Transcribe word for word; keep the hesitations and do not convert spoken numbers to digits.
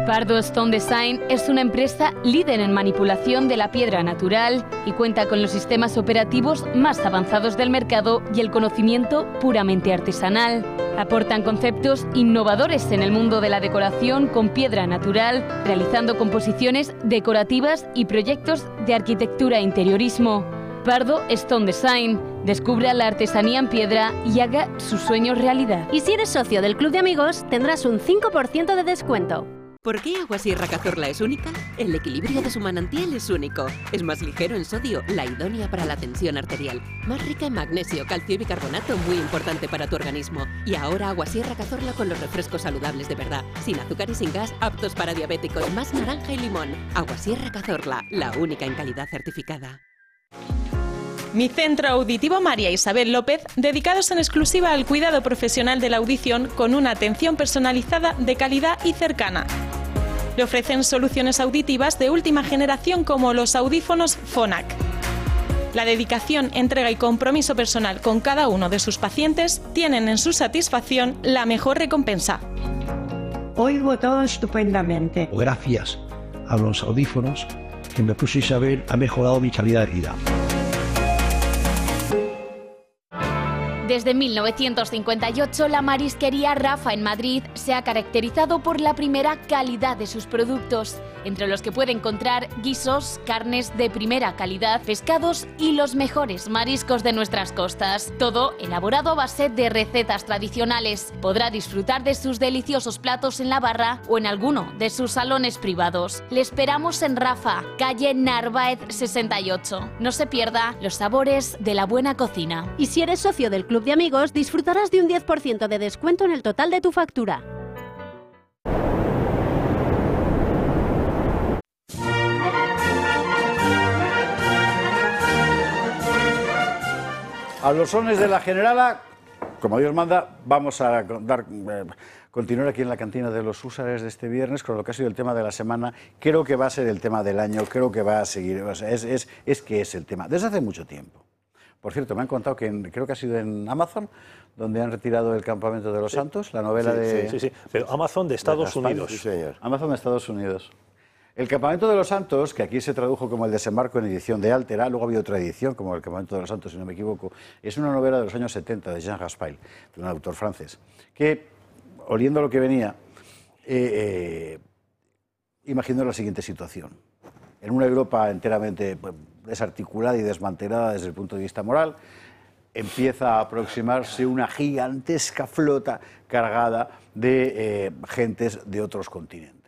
Pardo Stone Design es una empresa líder en manipulación de la piedra natural y cuenta con los sistemas operativos más avanzados del mercado y el conocimiento puramente artesanal. Aportan conceptos innovadores en el mundo de la decoración con piedra natural, realizando composiciones decorativas y proyectos de arquitectura e interiorismo. Pardo Stone Design. Descubra la artesanía en piedra y haga sus sueños realidad. Y si eres socio del Club de Amigos, tendrás un cinco por ciento de descuento. ¿Por qué Agua Sierra Cazorla es única? El equilibrio de su manantial es único. Es más ligero en sodio, la idónea para la tensión arterial. Más rica en magnesio, calcio y bicarbonato, muy importante para tu organismo. Y ahora Agua Sierra Cazorla con los refrescos saludables de verdad. Sin azúcar y sin gas, aptos para diabéticos. Más naranja y limón. Agua Sierra Cazorla, la única en calidad certificada. Mi Centro Auditivo María Isabel López, dedicados en exclusiva al cuidado profesional de la audición con una atención personalizada de calidad y cercana. Le ofrecen soluciones auditivas de última generación como los audífonos Phonak. La dedicación, entrega y compromiso personal con cada uno de sus pacientes tienen en su satisfacción la mejor recompensa. Oigo todo estupendamente. Gracias a los audífonos que me puse Isabel ha mejorado mi calidad de vida. Desde mil novecientos cincuenta y ocho, la marisquería Rafa en Madrid se ha caracterizado por la primera calidad de sus productos, entre los que puede encontrar guisos, carnes de primera calidad, pescados y los mejores mariscos de nuestras costas. Todo elaborado a base de recetas tradicionales. Podrá disfrutar de sus deliciosos platos en la barra o en alguno de sus salones privados. Le esperamos en Rafa, calle Narváez sesenta y ocho. No se pierda los sabores de la buena cocina. Y si eres socio del Club de Amigos, disfrutarás de un diez por ciento de descuento en el total de tu factura. A los sones de la Generala, como Dios manda, vamos a dar, eh, continuar aquí en la cantina de los húsares de este viernes con lo que ha sido el tema de la semana. Creo que va a ser el tema del año, creo que va a seguir, o sea, es, es, es que es el tema, desde hace mucho tiempo. Por cierto, me han contado que en, creo que ha sido en Amazon, donde han retirado El Campamento de los sí. Santos, la novela sí, de... Sí, sí, sí, pero Amazon de Estados de Unidos. Sí, señor. Amazon de Estados Unidos. El Campamento de los Santos, que aquí se tradujo como El Desembarco en edición de Altera, luego había otra edición como El Campamento de los Santos, si no me equivoco, es una novela de los años setenta de Jean Raspail, de un autor francés, que, oliendo lo que venía, eh, eh, imaginó la siguiente situación. En una Europa enteramente pues, desarticulada y desmantelada desde el punto de vista moral, empieza a aproximarse una gigantesca flota cargada de eh, gentes de otros continentes.